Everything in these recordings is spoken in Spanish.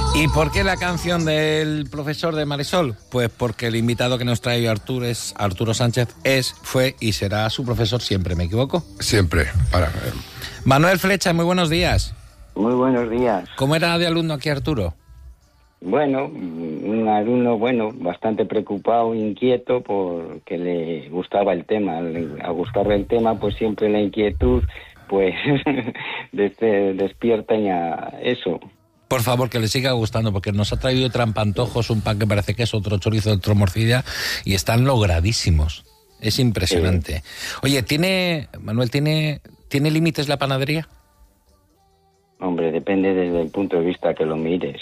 ¿Y por qué la canción del profesor de Marisol? Pues porque el invitado que nos trae Arturo Sánchez fue y será su profesor siempre, ¿me equivoco? Siempre. Manuel Flecha, muy buenos días. Muy buenos días. ¿Cómo era de alumno aquí Arturo? Bueno, un alumno, bastante preocupado, inquieto, porque le gustaba el tema. A gustarle el tema, pues siempre la inquietud, pues, despierta eso. Por favor, que le siga gustando, porque nos ha traído trampantojos, un pan que parece que es otro chorizo, otro morcilla, y están logradísimos. Es impresionante. Oye, Manuel, ¿tiene límites la panadería? Hombre, depende desde el punto de vista que lo mires.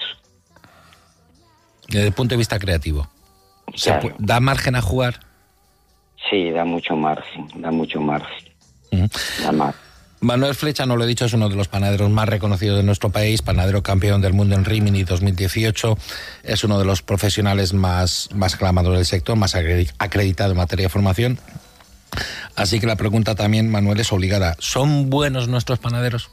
Desde el punto de vista creativo. Claro. ¿Da margen a jugar? Sí, da mucho margen. Da margen. Manuel Flecha, no lo he dicho, es uno de los panaderos más reconocidos de nuestro país, panadero campeón del mundo en Rimini 2018, es uno de los profesionales más aclamados del sector, más acreditado en materia de formación. Así que la pregunta también, Manuel, es obligada. ¿Son buenos nuestros panaderos?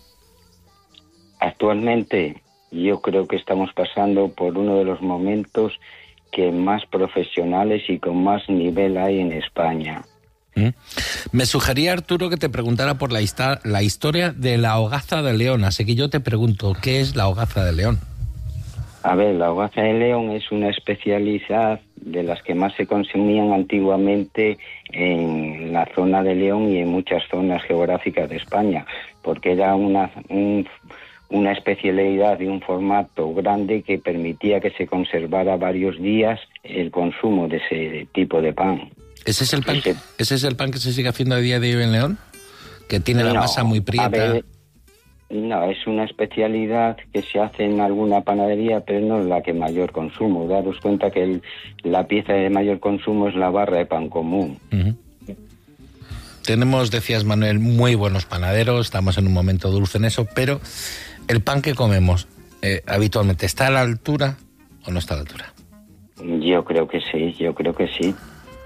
Actualmente yo creo que estamos pasando por uno de los momentos que más profesionales y con más nivel hay en España. Me sugería, Arturo, que te preguntara por la historia de la hogaza de León. Así que yo te pregunto, ¿qué es la hogaza de León? A ver, la hogaza de León es una especialidad de las que más se consumían antiguamente en la zona de León y en muchas zonas geográficas de España, porque era una especialidad de un formato grande que permitía que se conservara varios días el consumo de ese tipo de pan. ¿Ese es el pan que se sigue haciendo a día de hoy en León? Que tiene la masa muy prieta. No, es una especialidad que se hace en alguna panadería, pero no es la que mayor consumo. Daros cuenta que la pieza de mayor consumo es la barra de pan común. Uh-huh. Tenemos, decías Manuel, muy buenos panaderos, estamos en un momento dulce en eso, pero el pan que comemos habitualmente, ¿está a la altura o no está a la altura? Yo creo que sí.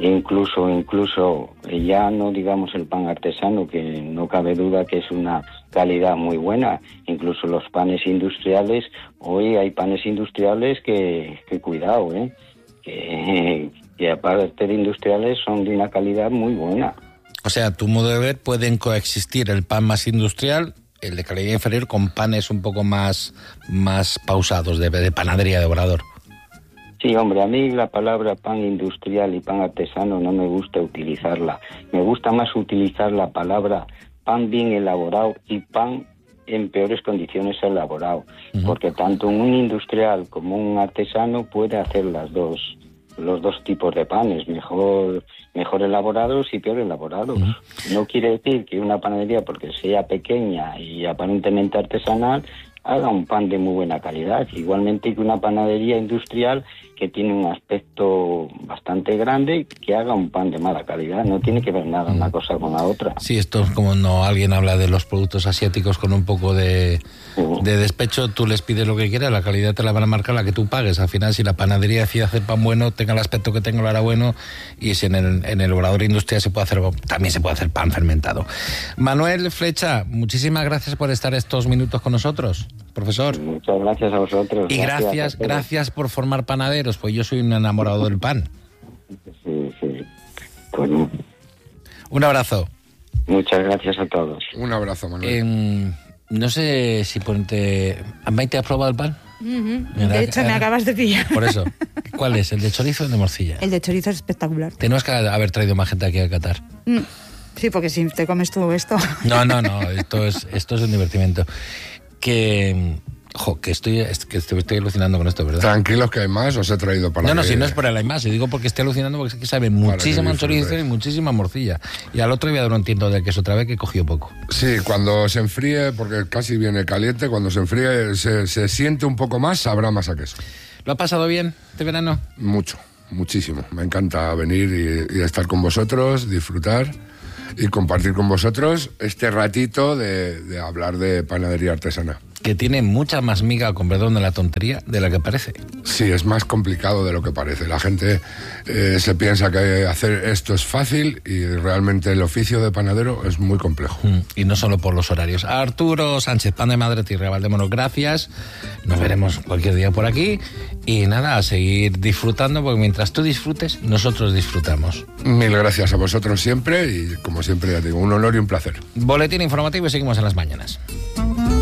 Incluso ya no digamos el pan artesano, que no cabe duda que es una calidad muy buena. Incluso los panes industriales, hoy hay panes industriales que cuidado, que aparte de industriales son de una calidad muy buena. O sea, a tu modo de ver, pueden coexistir el pan más industrial, el de calidad inferior, con panes un poco más pausados, de panadería de obrador. Sí, hombre, a mí la palabra pan industrial y pan artesano no me gusta utilizarla. Me gusta más utilizar la palabra pan bien elaborado y pan en peores condiciones elaborado. Uh-huh. Porque tanto un industrial como un artesano puede hacer los dos tipos de panes, mejor elaborados y peor elaborados. Uh-huh. No quiere decir que una panadería, porque sea pequeña y aparentemente artesanal, haga un pan de muy buena calidad, igualmente que una panadería industrial que tiene un aspecto bastante grande, que haga un pan de mala calidad. No tiene que ver nada una cosa con la otra. Sí, esto es como alguien habla de los productos asiáticos con un poco de despecho, tú les pides lo que quieras, la calidad te la van a marcar la que tú pagues. Al final, si la panadería decide hacer pan bueno, tenga el aspecto que tenga, lo hará bueno, y si en el obrador industrial también se puede hacer pan fermentado. Manuel Flecha, muchísimas gracias por estar estos minutos con nosotros, profesor. Muchas gracias a vosotros. Y gracias por formar panaderos, pues yo soy un enamorado del pan. Sí. Bueno. Un abrazo. Muchas gracias a todos. Un abrazo, Manuel. No sé si ponte... ¿Maite has probado el pan? Uh-huh. De hecho, me acabas de pillar. Por eso. ¿Cuál es? ¿El de chorizo o el de morcilla? El de chorizo es espectacular. Tenemos que haber traído más gente aquí a Qatar. Sí, porque si te comes tú esto... No. Esto es un divertimento. Que estoy alucinando con esto, ¿verdad? Tranquilos que hay más, os he traído para... No, si no es por el hay más, y digo porque estoy alucinando porque es que sabe muchísima chorizo y muchísima morcilla. Y al otro voy a dar un tiento de queso otra vez que he cogido poco. Sí, cuando se enfríe, porque casi viene caliente, cuando se enfríe se siente un poco más, sabrá más a queso. ¿Lo has pasado bien este verano? Muchísimo. Me encanta venir y estar con vosotros, disfrutar y compartir con vosotros este ratito de hablar de panadería artesana. que tiene mucha más miga, con perdón de la tontería, de la que parece. Sí, es más complicado de lo que parece. La gente se piensa que hacer esto es fácil y realmente el oficio de panadero es muy complejo. Y no solo por los horarios. Arturo Sánchez, Pan de Madre Tierra, Valdemoro, gracias. Nos veremos cualquier día por aquí. Y nada, a seguir disfrutando, porque mientras tú disfrutes, nosotros disfrutamos. Mil gracias a vosotros siempre y, como siempre, ya digo, un honor y un placer. Boletín informativo y seguimos en las mañanas.